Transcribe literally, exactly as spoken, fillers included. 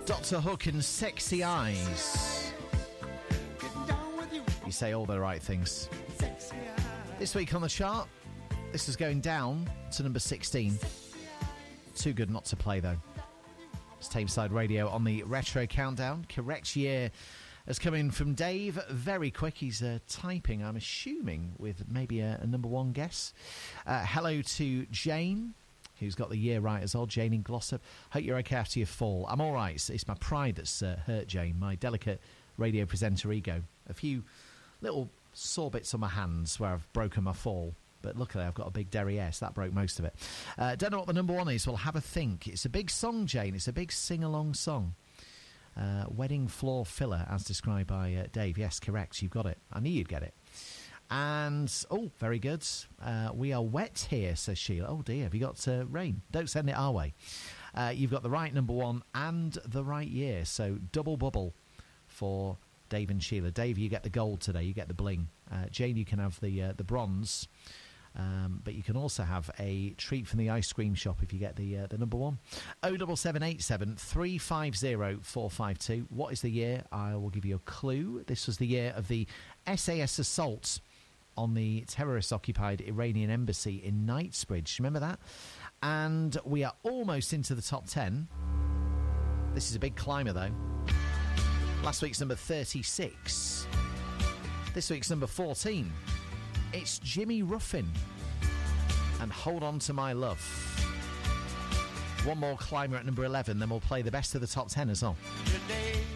Doctor Hook and Sexy Eyes. You say all the right things. This week on the chart, this is going down to number sixteen. Too good not to play, though. It's Tameside Radio on the Retro Countdown. Correct year has come in from Dave. Very quick. He's uh, typing, I'm assuming, with maybe a, a number one guess. Uh, hello to Jane, who's got the year right as well. Jane in Glossop. Hope you're okay after your fall. I'm all right. It's, it's my pride that's uh, hurt, Jane. My delicate radio presenter ego. A few little sore bits on my hands where I've broken my fall. But luckily I've got a big derriere, so that broke most of it. Uh, don't know what the number one is. Well, have a think. It's a big song, Jane. It's a big sing-along song. Uh, Wedding Floor Filler, as described by uh, Dave. Yes, correct. You've got it. I knew you'd get it. And, oh, very good. Uh, we are wet here, says Sheila. Oh, dear. Have you got uh, rain? Don't send it our way. Uh, you've got the right number one and the right year. So, double bubble for Dave and Sheila. Dave, you get the gold today. You get the bling. Uh, Jane, you can have the uh, the bronze. Um, but you can also have a treat from the ice cream shop if you get the uh, the number one. oh seven seven eight seven three five zero four five two. What is the year? I will give you a clue. This was the year of the S A S assault on the terrorist-occupied Iranian embassy in Knightsbridge. Remember that? And we are almost into the top ten. This is a big climber, though. Last week's number thirty-six. This week's number fourteen. It's Jimmy Ruffin and Hold On To My Love. One more climber at number eleven, then we'll play the best of the top ten as well.